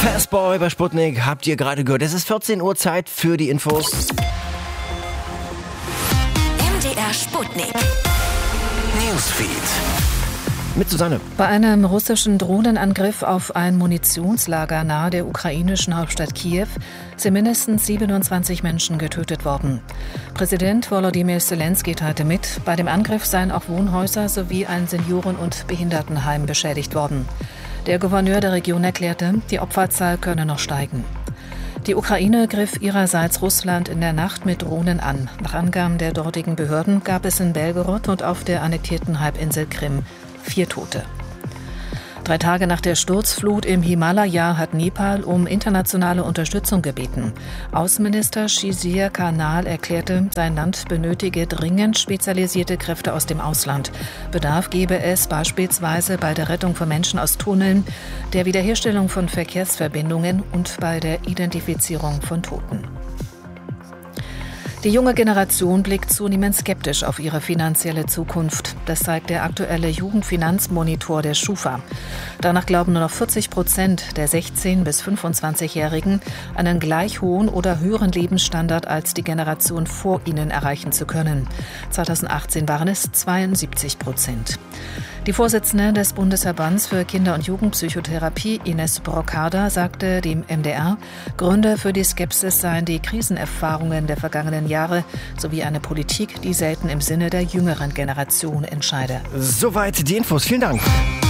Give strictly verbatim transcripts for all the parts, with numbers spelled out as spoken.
Fastboy bei Sputnik habt ihr gerade gehört. Es ist vierzehn Uhr, Zeit für die Infos. M D R Sputnik. Newsfeed. Mit Susanne. Bei einem russischen Drohnenangriff auf ein Munitionslager nahe der ukrainischen Hauptstadt Kiew sind mindestens siebenundzwanzig Menschen getötet worden. Präsident Volodymyr Zelensky teilte mit, bei dem Angriff seien auch Wohnhäuser sowie ein Senioren- und Behindertenheim beschädigt worden. Der Gouverneur der Region erklärte, die Opferzahl könne noch steigen. Die Ukraine griff ihrerseits Russland in der Nacht mit Drohnen an. Nach Angaben der dortigen Behörden gab es in Belgorod und auf der annektierten Halbinsel Krim vier Tote. Drei Tage nach der Sturzflut im Himalaya hat Nepal um internationale Unterstützung gebeten. Außenminister Shizir Khanal erklärte, sein Land benötige dringend spezialisierte Kräfte aus dem Ausland. Bedarf gebe es beispielsweise bei der Rettung von Menschen aus Tunneln, der Wiederherstellung von Verkehrsverbindungen und bei der Identifizierung von Toten. Die junge Generation blickt zunehmend skeptisch auf ihre finanzielle Zukunft. Das zeigt der aktuelle Jugendfinanzmonitor der Schufa. Danach glauben nur noch vierzig Prozent der sechzehn- bis fünfundzwanzigjährigen einen gleich hohen oder höheren Lebensstandard als die Generation vor ihnen erreichen zu können. zweitausendachtzehn waren es zweiundsiebzig Prozent. Die Vorsitzende des Bundesverbands für Kinder- und Jugendpsychotherapie, Ines Brocada, sagte dem M D R, Gründe für die Skepsis seien die Krisenerfahrungen der vergangenen Jahre sowie eine Politik, die selten im Sinne der jüngeren Generation entscheide. Soweit die Infos. Vielen Dank.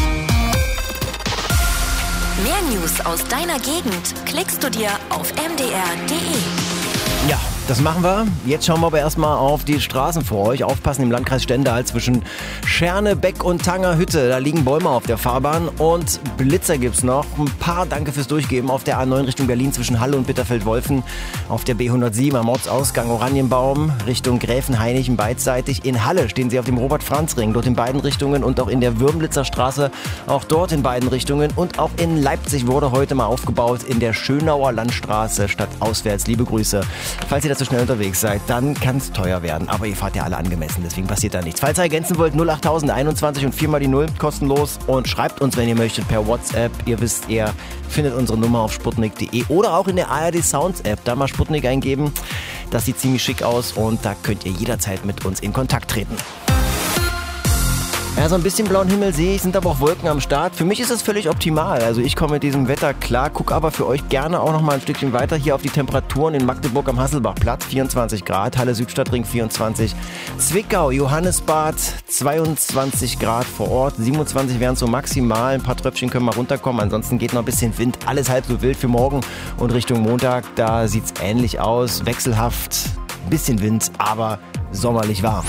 Mehr News aus deiner Gegend klickst du dir auf m d r punkt d e. Ja, das machen wir. Jetzt schauen wir aber erstmal auf die Straßen vor euch. Aufpassen im Landkreis Stendal zwischen Schernebeck und Tangerhütte. Da liegen Bäume auf der Fahrbahn und Blitzer gibt's noch. Ein paar Danke fürs Durchgeben auf der A neun Richtung Berlin zwischen Halle und Bitterfeld-Wolfen. Auf der B hundertsieben am Ortsausgang Oranienbaum Richtung Gräfenhainichen beidseitig. In Halle stehen sie auf dem Robert-Franz-Ring. Dort in beiden Richtungen und auch in der Würmlitzer Straße. Auch dort in beiden Richtungen. Und auch in Leipzig wurde heute mal aufgebaut in der Schönauer Landstraße statt auswärts. Liebe Grüße. Falls ihr dazu schnell unterwegs seid, dann kann es teuer werden. Aber ihr fahrt ja alle angemessen, deswegen passiert da nichts. Falls ihr ergänzen wollt, null acht einundzwanzig und vier mal die null, kostenlos. Und schreibt uns, wenn ihr möchtet, per WhatsApp. Ihr wisst, ihr findet unsere Nummer auf sputnik punkt d e oder auch in der A R D Sounds App. Da mal Sputnik eingeben. Das sieht ziemlich schick aus und da könnt ihr jederzeit mit uns in Kontakt treten. Ja, so ein bisschen blauen Himmel sehe ich, sind aber auch Wolken am Start. Für mich ist es völlig optimal. Also ich komme mit diesem Wetter klar, gucke aber für euch gerne auch noch mal ein Stückchen weiter hier auf die Temperaturen in Magdeburg am Hasselbachplatz, vierundzwanzig Grad, Halle Südstadtring vierundzwanzig, Zwickau, Johannesbad zweiundzwanzig Grad vor Ort, siebenundzwanzig wären so maximal, ein paar Tröpfchen können mal runterkommen, ansonsten geht noch ein bisschen Wind, alles halb so wild für morgen und Richtung Montag, da sieht es ähnlich aus, wechselhaft, ein bisschen Wind, aber sommerlich warm.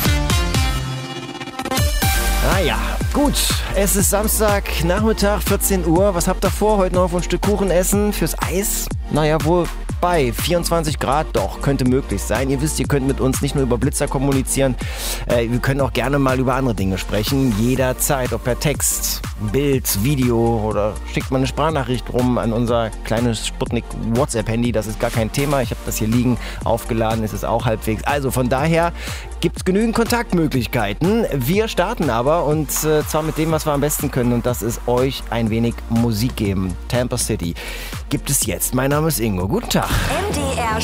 Naja, gut, es ist Samstag, Nachmittag, vierzehn Uhr. Was habt ihr vor? Heute noch ein Stück Kuchen essen fürs Eis? Naja, wohl bei vierundzwanzig Grad, doch, könnte möglich sein. Ihr wisst, ihr könnt mit uns nicht nur über Blitzer kommunizieren, äh, wir können auch gerne mal über andere Dinge sprechen. Jederzeit, ob per Text, Bild, Video oder schickt mal eine Sprachnachricht rum an unser kleines Sputnik WhatsApp-Handy. Das ist gar kein Thema. Ich habe das hier liegen, aufgeladen, ist es auch halbwegs. Also von daher gibt es genügend Kontaktmöglichkeiten. Wir starten aber und äh, zwar mit dem, was wir am besten können und das ist euch ein wenig Musik geben. Tampa City gibt es jetzt. Mein Name ist Ingo. Guten Tag. M D R